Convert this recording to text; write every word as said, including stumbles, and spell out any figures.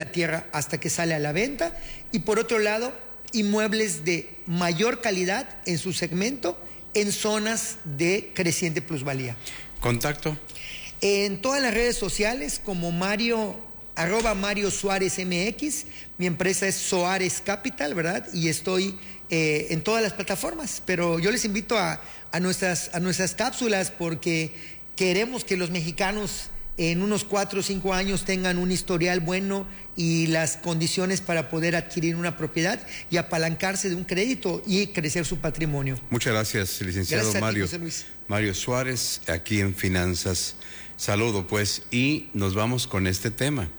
la tierra hasta que sale a la venta. Y por otro lado, inmuebles de mayor calidad en su segmento en zonas de creciente plusvalía. ¿Contacto? En todas las redes sociales como Mario, arroba Mario Suárez M X, mi empresa es Soares Capital, ¿verdad? Y estoy eh, en todas las plataformas, pero yo les invito a, a, nuestras, a nuestras cápsulas porque queremos que los mexicanos en unos cuatro o cinco años tengan un historial bueno y las condiciones para poder adquirir una propiedad y apalancarse de un crédito y crecer su patrimonio. Muchas gracias, licenciado Gracias a ti, Mario. José Luis. Mario Suárez, aquí en Finanzas. Saludo, pues, y nos vamos con este tema.